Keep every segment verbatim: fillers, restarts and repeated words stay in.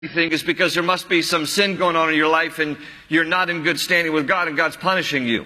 thing is because there must be some sin going on in your life and you're not in good standing with God and God's punishing you.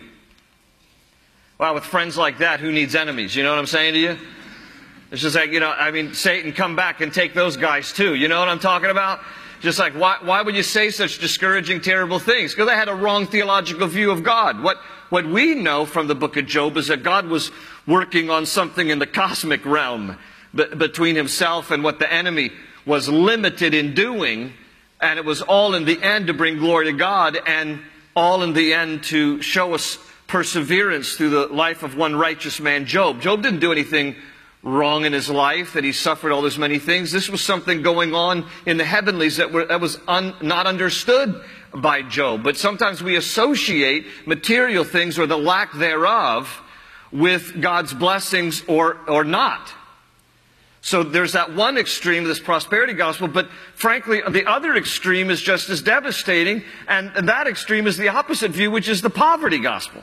Well, with friends like that, who needs enemies? You know what I'm saying to you? It's just like, you know, I mean, Satan, come back and take those guys too. You know what I'm talking about? Just like, why, why would you say such discouraging, terrible things? Because they had a wrong theological view of God. What, what we know from the book of Job is that God was working on something in the cosmic realm b- between himself and what the enemy was limited in doing, and it was all in the end to bring glory to God, and all in the end to show us perseverance through the life of one righteous man, Job. Job didn't do anything wrong in his life, that he suffered all those many things. This was something going on in the heavenlies that, were, that was un, not understood by Job. But sometimes we associate material things or the lack thereof with God's blessings or, or not. So there's that one extreme of this prosperity gospel, but frankly, the other extreme is just as devastating, and that extreme is the opposite view, which is the poverty gospel.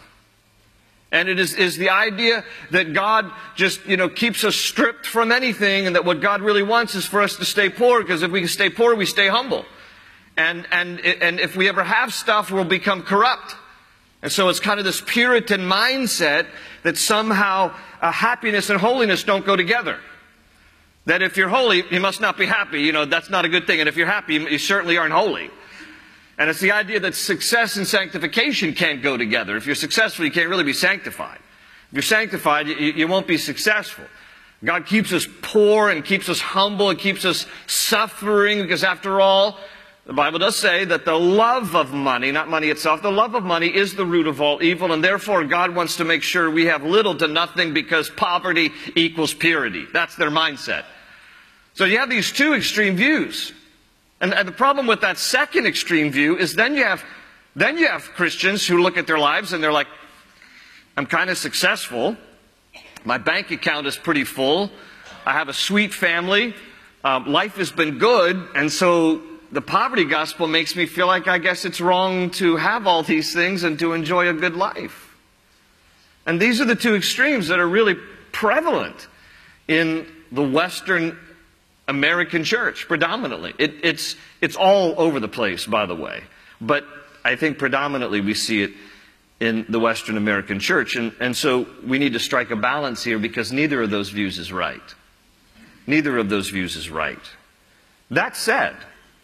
And it is, is the idea that God just, you know, keeps us stripped from anything, and that what God really wants is for us to stay poor, because if we can stay poor, we stay humble. And, and, and if we ever have stuff, we'll become corrupt. And so it's kind of this Puritan mindset that somehow uh, happiness and holiness don't go together. That if you're holy, you must not be happy. You know, that's not a good thing. And if you're happy, you certainly aren't holy. And it's the idea that success and sanctification can't go together. If you're successful, you can't really be sanctified. If you're sanctified, you, you won't be successful. God keeps us poor and keeps us humble and keeps us suffering, because after all, the Bible does say that the love of money, not money itself, the love of money is the root of all evil, and therefore God wants to make sure we have little to nothing, because poverty equals purity. That's their mindset. So you have these two extreme views. And, and the problem with that second extreme view is then you have then you have Christians who look at their lives and they're like, I'm kind of successful. My bank account is pretty full. I have a sweet family. Um, life has been good, and so the poverty gospel makes me feel like I guess it's wrong to have all these things and to enjoy a good life. And these are the two extremes that are really prevalent in the Western American church, predominantly. It, it's, it's all over the place, by the way. But I think predominantly we see it in the Western American church. And, and so we need to strike a balance here, because neither of those views is right. Neither of those views is right. That said,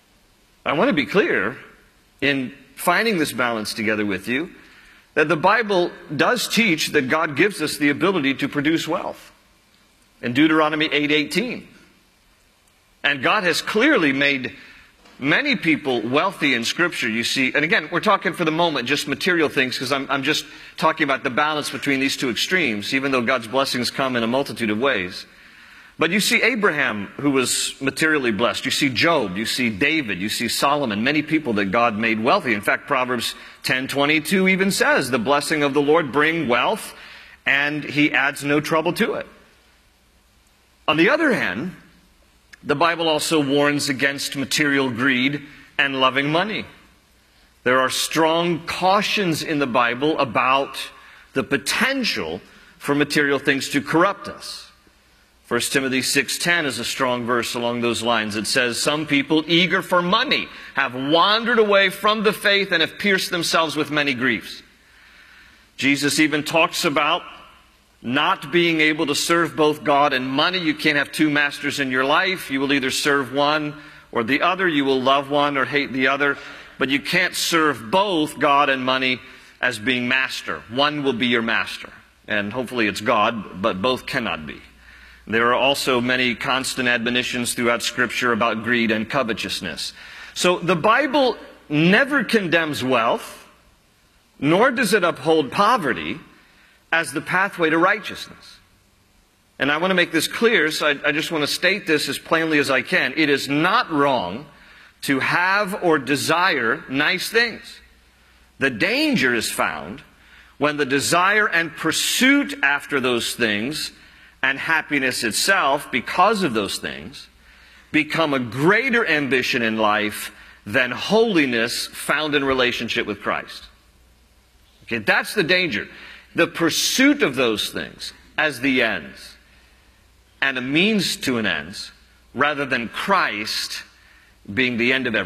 I want to be clear in finding this balance together with you, that the Bible does teach that God gives us the ability to produce wealth. In Deuteronomy eight eighteen. And God has clearly made many people wealthy in Scripture, you see. And again, we're talking for the moment just material things, because I'm, I'm just talking about the balance between these two extremes, even though God's blessings come in a multitude of ways. But you see Abraham, who was materially blessed. You see Job. You see David. You see Solomon. Many people that God made wealthy. In fact, Proverbs ten twenty-two even says, the blessing of the Lord bring wealth, and He adds no trouble to it. On the other hand, the Bible also warns against material greed and loving money. There are strong cautions in the Bible about the potential for material things to corrupt us. First Timothy six ten is a strong verse along those lines. It says, some people eager for money have wandered away from the faith and have pierced themselves with many griefs. Jesus even talks about not being able to serve both God and money. You can't have two masters in your life. You will either serve one or the other. You will love one or hate the other. But you can't serve both God and money as being master. One will be your master. And hopefully it's God, but both cannot be. There are also many constant admonitions throughout Scripture about greed and covetousness. So the Bible never condemns wealth, nor does it uphold poverty as the pathway to righteousness. And I want to make this clear, so I, I just want to state this as plainly as I can. It is not wrong to have or desire nice things. The danger is found when the desire and pursuit after those things and happiness itself, because of those things, become a greater ambition in life than holiness found in relationship with Christ. Okay, that's the danger. The pursuit of those things as the ends and a means to an ends, rather than Christ, being the end of everything.